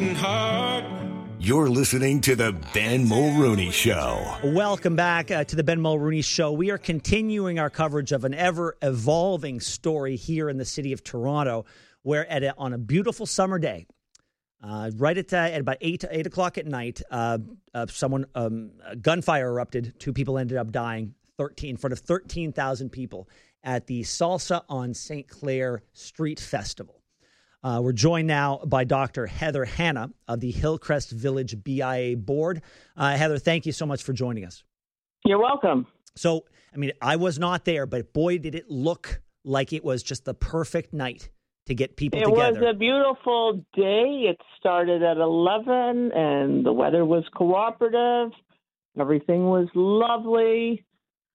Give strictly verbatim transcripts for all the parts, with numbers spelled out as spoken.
beating heart. You're listening to the Ben Mulrooney Show. Welcome back uh, to the Ben Mulrooney Show. We are continuing our coverage of an ever-evolving story here in the city of Toronto, where at a, on a beautiful summer day, uh, right at, uh, at about eight, eight o'clock at night, uh, uh, someone um, gunfire erupted. Two people ended up dying. Thirteen in front of thirteen thousand people at the Salsa on Saint Clair Street Festival. Uh, we're joined now by Doctor Heather Hanna of the Hillcrest Village B I A board. Uh, Heather, thank you so much for joining us. You're welcome. So, I mean, I was not there, but boy, did it look like it was just the perfect night to get people it together. It was a beautiful day. It started at eleven, and the weather was cooperative. Everything was lovely.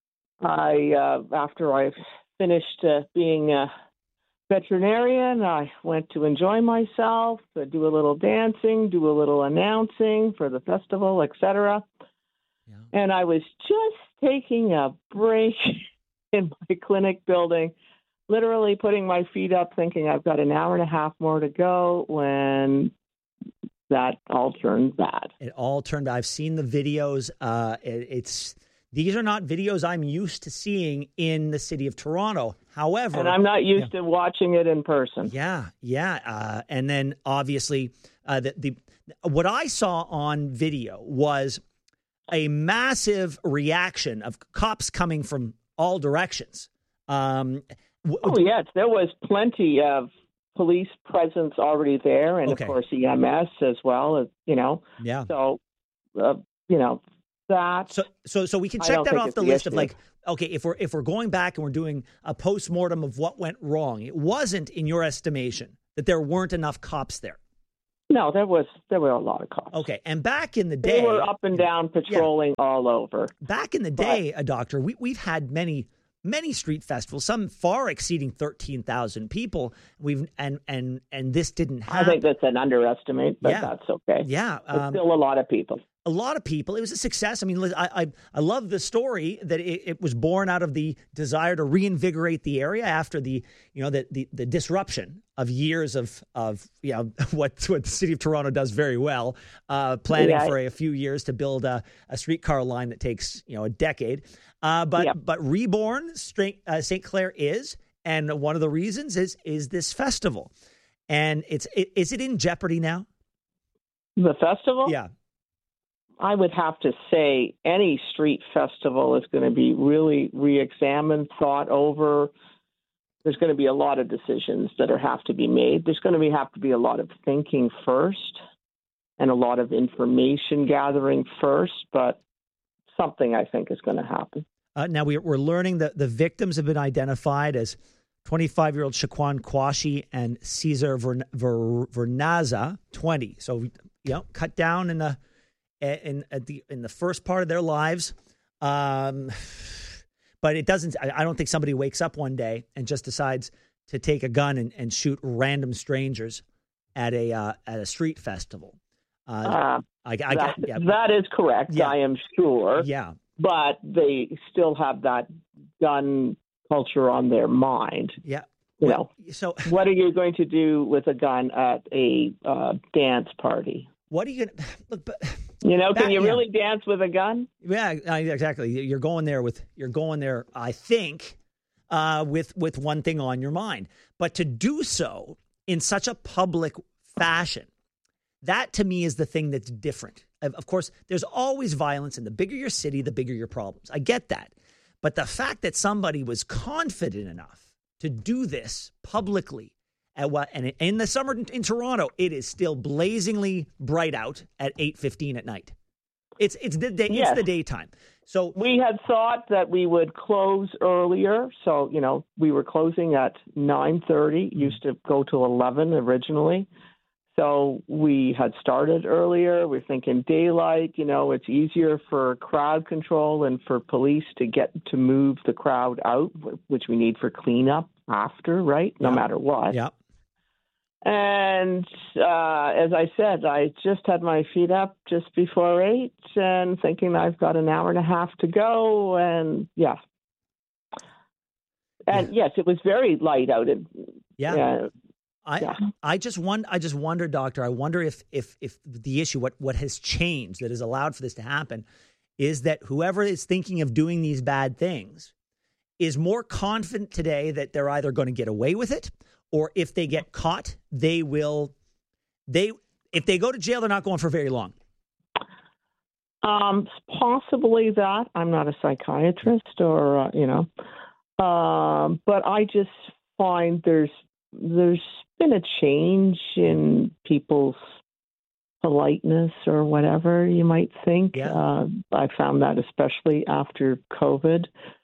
I, uh, after I finished uh, being a veterinarian, I went to enjoy myself, to do a little dancing, do a little announcing for the festival, et cetera. Yeah. And I was just taking a break in my clinic building, literally putting my feet up, thinking I've got an hour and a half more to go, when that all turned bad. It all turned bad. I've seen the videos. Uh, it, it's These are not videos I'm used to seeing in the city of Toronto. However, and I'm not used yeah. to watching it in person. Yeah, yeah. Uh, and then obviously, uh, the, the what I saw on video was a massive reaction of cops coming from all directions. Um, w- oh, yes. There was plenty of police presence already there. And, okay. of course, E M S as well, you know. Yeah. So, uh, you know, that. So, so, so we can check that off the list of like, okay, if we're if we're going back and we're doing a postmortem of what went wrong, it wasn't, in your estimation, that there weren't enough cops there. No, there was there were a lot of cops. Okay, and back in the day, they were up and down patrolling yeah. all over. Back in the day, but, a doctor, we we've had many many street festivals, some far exceeding thirteen thousand people. We've and and and this didn't happen. I think that's an underestimate, but yeah. that's okay. Yeah, um, it's still a lot of people. A lot of people. It was a success. I mean, I I, I love the story that it, it was born out of the desire to reinvigorate the area after the you know the the, the disruption of years of of you know what what the city of Toronto does very well, uh, planning yeah. for a, a few years to build a, a streetcar line that takes you know a decade. Uh, but yeah. but reborn Saint uh, Saint Clair is, and one of the reasons is is this festival, and it's it, is it in jeopardy now? The festival, yeah. I would have to say any street festival is going to be really re-examined, thought over. There's going to be a lot of decisions that are have to be made. There's going to be have to be a lot of thinking first and a lot of information gathering first, but something I think is going to happen. Uh, now we're, we're learning that the victims have been identified as twenty-five-year-old Shaquan Kwashi and Cesar Vern, Ver, Vernaza, twenty. So, you know, cut down in the in at the in the first part of their lives, um, but it doesn't. I, I don't think somebody wakes up one day and just decides to take a gun and, and shoot random strangers at a uh, at a street festival. Uh, uh, I, I, that, yeah. that is correct. Yeah. I am sure. Yeah, but they still have that gun culture on their mind. Yeah. You well, know. So, what are you going to do with a gun at a uh, dance party? What are you going to look? But you know, can that, you yeah. really dance with a gun? Yeah, exactly. You're going there with you're going there. I think uh, with with one thing on your mind, but to do so in such a public fashion, that to me is the thing that's different. Of, of course, there's always violence, and the bigger your city, the bigger your problems. I get that, but the fact that somebody was confident enough to do this publicly. At what, and in the summer in Toronto, it is still blazingly bright out at eight fifteen at night. It's it's the day, yes. it's the daytime. So we had thought that we would close earlier. So you know, we were closing at nine thirty. Used to go to eleven originally. So we had started earlier. We're thinking daylight. You know, it's easier for crowd control and for police to get to move the crowd out, which we need for cleanup after, right? No yeah. matter what. Yeah. And uh, as I said, I just had my feet up just before eight and thinking I've got an hour and a half to go. And yeah. And yeah. yes, it was very light out. And, yeah. I yeah. I just wonder, I just wonder, Doctor, I wonder if if if the issue, what what has changed that has allowed for this to happen, is that whoever is thinking of doing these bad things is more confident today that they're either going to get away with it, or if they get caught, they will, they if they go to jail, they're not going for very long. Um, possibly that. I'm not a psychiatrist or, uh, you know, um, but I just find there's there's been a change in people's politeness or whatever you might think. Yeah. Uh, I found that especially after COVID.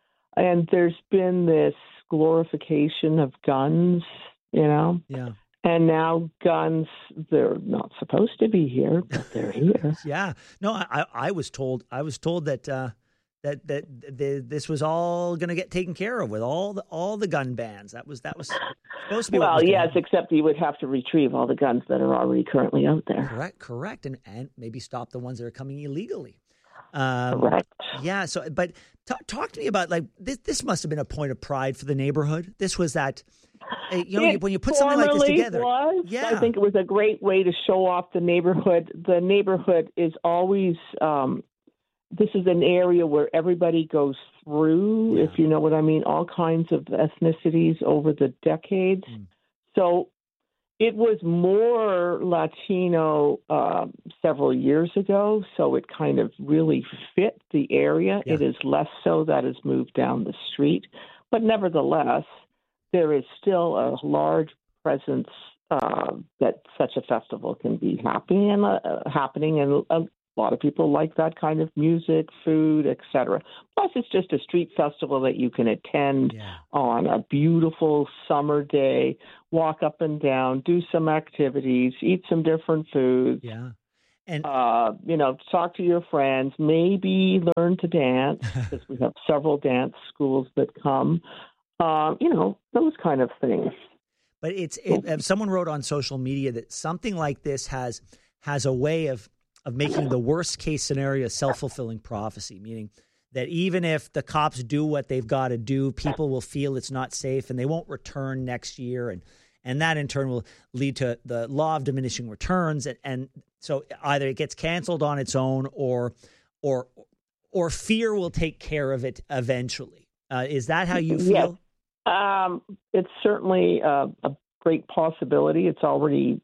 And there's been this glorification of guns, you know. Yeah. And now guns, they're not supposed to be here, but they're here. Yeah. No, I, I was told I was told that uh, that that the, this was all going to get taken care of with all the all the gun bans. That was that was supposed to be. Well, what was yes, happen. except you would have to retrieve all the guns that are already currently out there. Correct, correct, and and maybe stop the ones that are coming illegally. Um, Correct. Yeah. So, but t- talk to me about like this. This must have been a point of pride for the neighborhood. This was that. You know, It when you put something like this together, was. yeah, I think it was a great way to show off the neighborhood. The neighborhood is always, um, this is an area where everybody goes through, Yeah. if you know what I mean, all kinds of ethnicities over the decades. Mm. So it was more Latino uh, several years ago, so it kind of really fit the area. Yeah. It is less so that it's moved down the street, but nevertheless, there is still a large presence uh, that such a festival can be happy and uh, happening, and a lot of people like that kind of music, food, et cetera. Plus, it's just a street festival that you can attend yeah, on a beautiful summer day, walk up and down, do some activities, eat some different foods. yeah, and Uh, you know, talk to your friends, maybe learn to dance, because we have several dance schools that come. Um, you know, those kind of things. but it's it, someone wrote on social media that something like this has has a way of of making the worst case scenario a self-fulfilling prophecy, meaning that even if the cops do what they've got to do, people will feel it's not safe and they won't return next year, and and that in turn will lead to the law of diminishing returns, and, and so either it gets canceled on its own, or or or fear will take care of it eventually. Uh, is that how you feel? Yes. Um, it's certainly a, a great possibility. It's already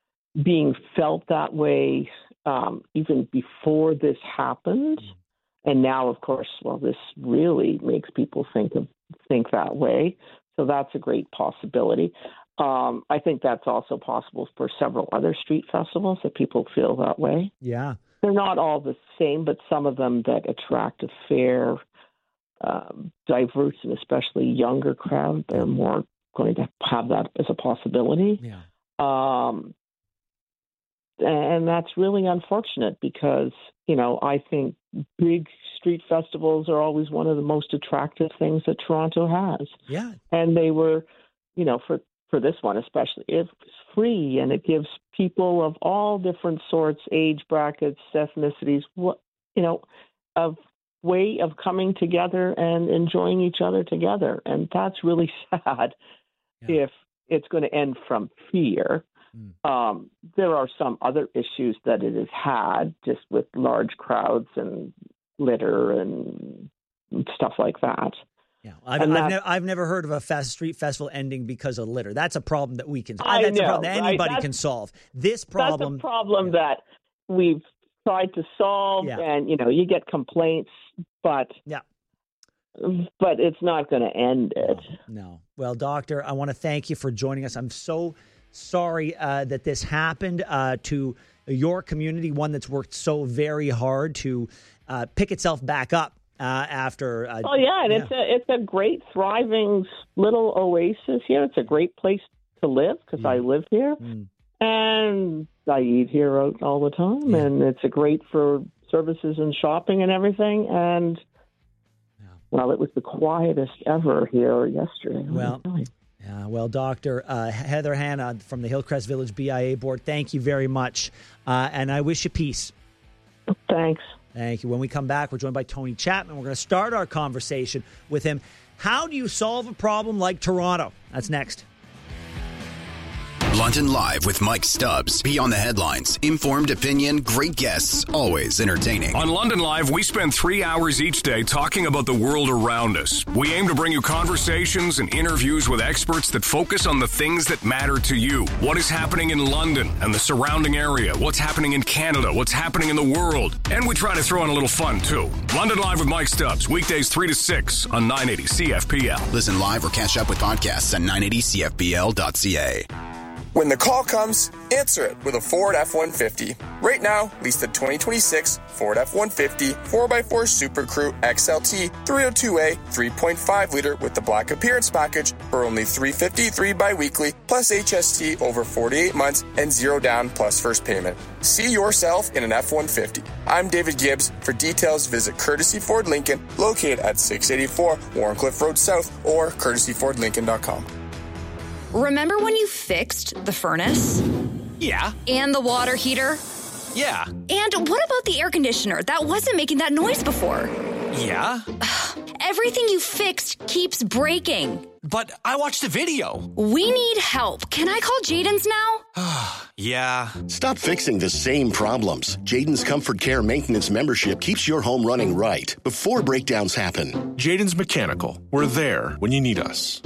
being felt that way um, even before this happened. And now, of course, well, this really makes people think of think that way. So that's a great possibility. Um, I think that's also possible for several other street festivals that people feel that way. Yeah. They're not all the same, but some of them that attract a fair, um, diverse, and especially younger crowd, they're more going to have that as a possibility. Yeah. Um, and that's really unfortunate because, you know, I think big street festivals are always one of the most attractive things that Toronto has. Yeah. And they were, you know, for, for this one especially, it's free and it gives people of all different sorts, age brackets, ethnicities, what, you know, a way of coming together and enjoying each other together. And that's really sad Yeah. if it's going to end from fear. Mm. Um, there are some other issues that it has had, just with large crowds and litter and stuff like that. Yeah, I've, And I've, that- never, I've never heard of a fast street festival ending because of litter. That's a problem that we can. I that's a know, problem that right? anybody That's- can solve. This problem. That's a problem yeah. that we've tried to solve, Yeah. and you know, you get complaints, but Yeah. but it's not going to end it. No, no. Well, doctor, I want to thank you for joining us. I'm so sorry uh, that this happened uh, to your community, one that's worked so very hard to uh, pick itself back up uh, after. Uh, Oh yeah, and yeah. it's a it's a great thriving little oasis here. It's a great place to live because I live here, Mm. and I eat here out all the time, Yeah. and it's a great for services and shopping and everything. And Yeah. well, it was the quietest ever here yesterday. Well, Yeah, well, Doctor Uh, Heather Hanna from the Hillcrest Village B I A Board, thank you very much, uh, and I wish you peace. Thanks. Thank you. When we come back, we're joined by Tony Chapman. We're going to start our conversation with him. How do you solve a problem like Toronto? That's next. London Live with Mike Stubbs. Be on the headlines. Informed opinion, great guests, always entertaining. On London Live, we spend three hours each day talking about the world around us. We aim to bring you conversations and interviews with experts that focus on the things that matter to you. What is happening in London and the surrounding area? What's happening in Canada? What's happening in the world? And we try to throw in a little fun, too. London Live with Mike Stubbs, weekdays three to six on nine eighty C F P L. Listen live or catch up with podcasts at nine eighty C F P L dot C A. When the call comes, answer it with a Ford F one fifty. Right now, lease the twenty twenty-six Ford F one fifty four by four Super Crew X L T three oh two A three point five liter with the Black Appearance Package for only three hundred fifty-three dollars bi-weekly plus H S T over forty-eight months and zero down plus first payment. See yourself in an F one fifty. I'm David Gibbs. For details, visit Courtesy Ford Lincoln, located at six eighty-four Warncliffe Road South or courtesy ford lincoln dot com. Remember when you fixed the furnace? Yeah. And the water heater? Yeah. And what about the air conditioner? That wasn't making that noise before. Yeah. Everything you fixed keeps breaking. But I watched the video. We need help. Can I call Jaden's now? Yeah. Stop fixing the same problems. Jaden's Comfort Care Maintenance membership keeps your home running right before breakdowns happen. Jaden's Mechanical. We're there when you need us.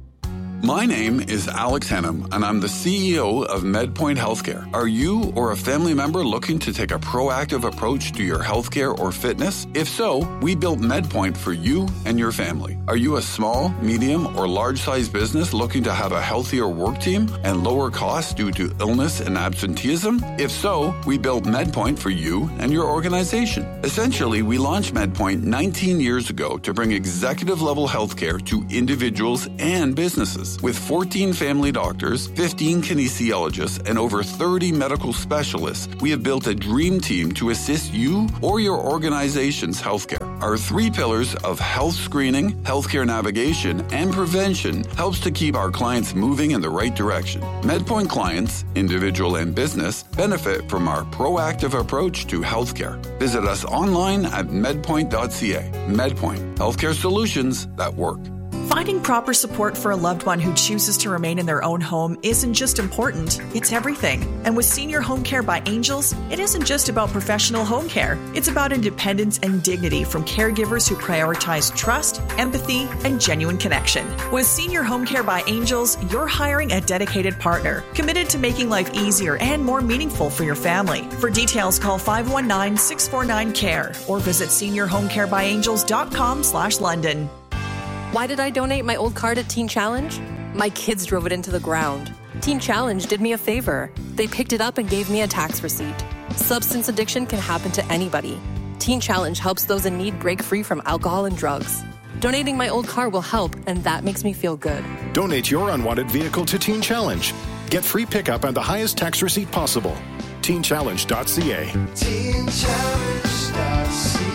My name is Alex Hennum, and I'm the C E O of MedPoint Healthcare. Are you or a family member looking to take a proactive approach to your healthcare or fitness? If so, we built MedPoint for you and your family. Are you a small, medium, or large-sized business looking to have a healthier work team and lower costs due to illness and absenteeism? If so, we built MedPoint for you and your organization. Essentially, we launched MedPoint nineteen years ago to bring executive-level healthcare to individuals and businesses. With fourteen family doctors, fifteen kinesiologists, and over thirty medical specialists, we have built a dream team to assist you or your organization's healthcare. Our three pillars of health screening, healthcare navigation, and prevention helps to keep our clients moving in the right direction. MedPoint clients, individual and business, benefit from our proactive approach to healthcare. Visit us online at medpoint dot c a. MedPoint, healthcare solutions that work. Finding proper support for a loved one who chooses to remain in their own home isn't just important, it's everything. And with Senior Home Care by Angels, it isn't just about professional home care. It's about independence and dignity from caregivers who prioritize trust, empathy, and genuine connection. With Senior Home Care by Angels, you're hiring a dedicated partner, committed to making life easier and more meaningful for your family. For details, call five one nine, six four nine, C A R E or visit senior home care by angels dot com slash London. Why did I donate my old car to Teen Challenge? My kids drove it into the ground. Teen Challenge did me a favor. They picked it up and gave me a tax receipt. Substance addiction can happen to anybody. Teen Challenge helps those in need break free from alcohol and drugs. Donating my old car will help, and that makes me feel good. Donate your unwanted vehicle to Teen Challenge. Get free pickup and the highest tax receipt possible. teen challenge dot c a. teen challenge dot c a.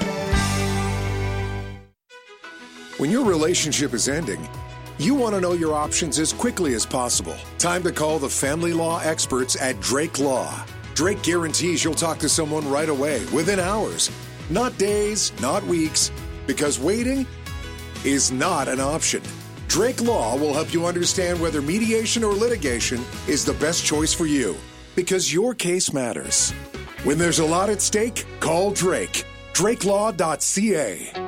When your relationship is ending, you want to know your options as quickly as possible. Time to call the family law experts at Drake Law. Drake guarantees you'll talk to someone right away, within hours. Not days, not weeks, because waiting is not an option. Drake Law will help you understand whether mediation or litigation is the best choice for you, because your case matters. When there's a lot at stake, call Drake. drake law dot c a.